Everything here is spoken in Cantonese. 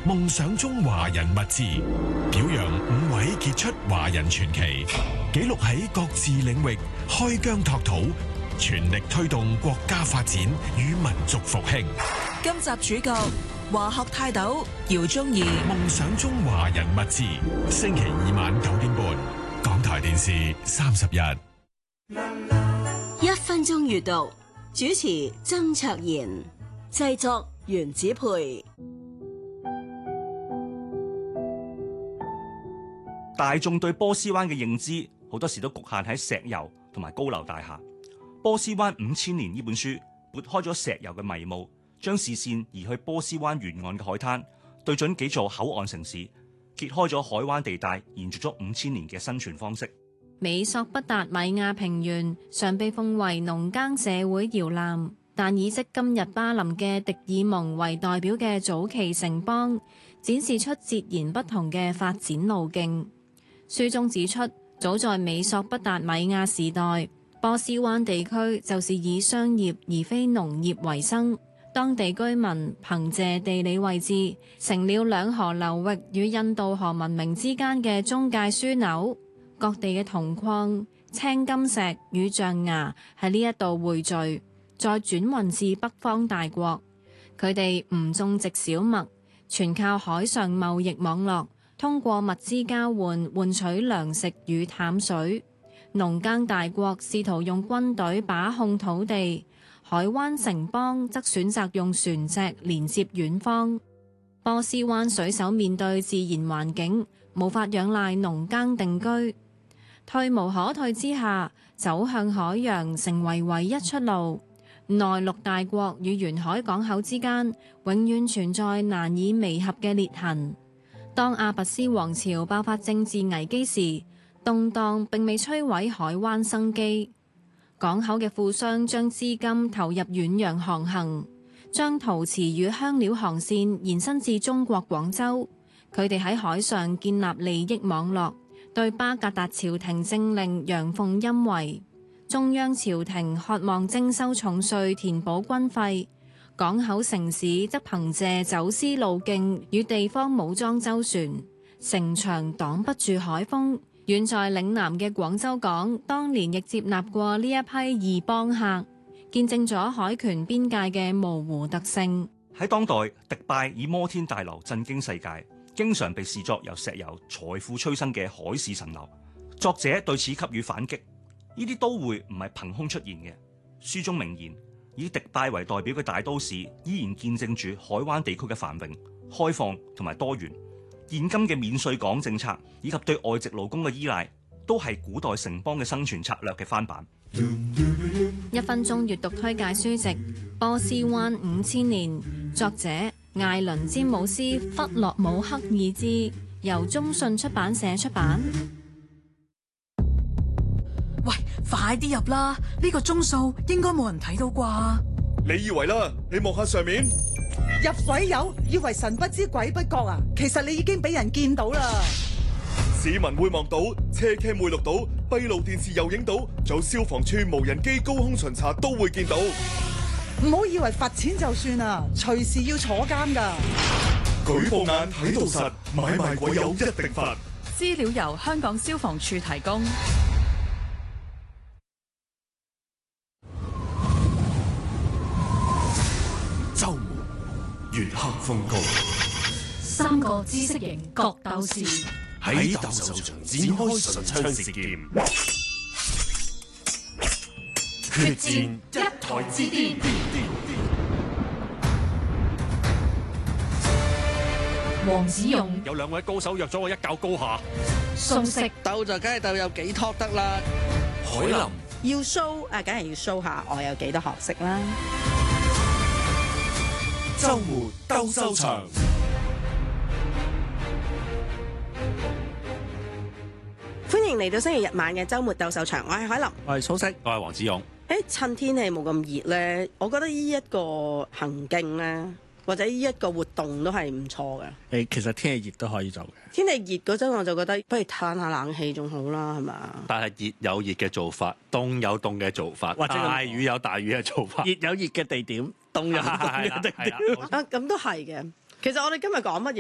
夢想中華人物誌，表揚5位傑出華人傳奇，記錄喺各自領域開疆拓土，全力推動國家發展與民族復興。 今集主角華學泰斗姚宗義。 夢想中華人物誌，星期二晚9點半，港台電視31。 1分鐘閱讀，主持曾卓賢，製作袁子培。 大眾對波斯灣嘅認知好多時都局限喺石油同埋高樓大廈。波斯灣5000年呢本書撥開咗石油嘅迷霧，將視線移去波斯灣沿岸嘅海灘，對準幾座口岸城市，揭開咗海灣地帶延續咗5000年嘅生存方式。 美索不達米亞平原常被奉為農耕社會搖籃，但以即今日巴林嘅迪爾蒙為代表嘅早期城邦，展示出截然不同嘅發展路徑。書中指出，早在美索不達米亞時代，波斯灣地區就是以商業而非農業為生。當地居民憑借地理位置，成了兩河流域與印度河文明之間嘅中介樞紐。各地嘅銅礦、青金石與象牙喺呢一度匯聚，再轉運至北方大國。佢哋唔種植小麥，全靠海上貿易網絡，通過物資交換換取糧食與淡水。農耕大國試圖用軍隊把控土地，海灣城邦則選擇用船隻連接遠方。波斯灣水手面對自然環境，無法仰賴農耕定居，退無可退之下，走向海洋成為唯一出路。內陸大國與沿海港口之間永遠存在難以彌合嘅裂痕。當阿拔斯王朝爆發政治危機時，動盪並未摧毀海灣生機。港口嘅富商將資金投入遠洋航行，將陶瓷與香料航線延伸至中國廣州。佢哋喺海上建立利益網絡，對巴格達朝廷政令陽奉陰違。中央朝廷渴望徵收重稅填補軍費，港口城市則憑借走私路徑與地方武裝周旋，城牆擋不住海風。遠在嶺南嘅廣州港，當年亦接納過呢一批異邦客，見證咗海權邊界嘅模糊特性。 喺當代，迪拜以摩天大樓震驚世界，經常被視作由石油財富催生嘅海市蜃樓。作者對此給予反擊。呢啲都會唔係憑空出現嘅。書中明言，以迪拜為代表嘅大都市依然見證住海灣地區嘅繁榮、開放同埋多元。現今嘅免稅港政策以及對外籍勞工嘅依賴，都係古代城邦嘅生存策略嘅翻版。 1分鐘閱讀推介書籍《波斯灣5000年》，作者艾倫詹姆斯弗洛姆克爾茲，由中信出版社出版。 喂，快啲入啦！呢個鐘數應該冇人睇到啩？ 你以為啦？你望下上面， 入鬼友以為神不知鬼不覺啊！其實你已經俾人見到啦。 市民會望到，車 cam 會錄到，閉路電視又影到，仲有消防處無人機高空巡查都會見到。 唔好以為罰錢就算啦，隨時要坐監噶。 舉報眼睇到實，買賣鬼友一定罰。 資料由香港消防處提供。 周末月黑風高 ，3個知識型角鬥士喺鬥獸場展開唇槍舌劍， 決戰一台之巔。黃子勇有2位高手約咗我一較高下。 素食鬥就梗係鬥有幾托得啦。 海林要 show 梗係要 show 下我有幾多學識啦。 周末鬥獸場， 歡迎嚟到星期日晚嘅周末鬥獸場，我係海林， 我係蘇軾，我係黃子勇。 趁天氣冇咁熱咧，我覺得呢一個行徑咧，或者呢一個活動都係唔錯嘅。 其實天氣熱都可以做嘅。 天氣熱嗰陣我就覺得不如嘆下冷氣仲好啦，係嘛？ 但係熱有熱嘅做法，凍有凍嘅做法， 或者大雨有大雨嘅做法， 熱有熱嘅地點，凍有凍嘅地點。 咁都係嘅。其實我哋今日講乜嘢？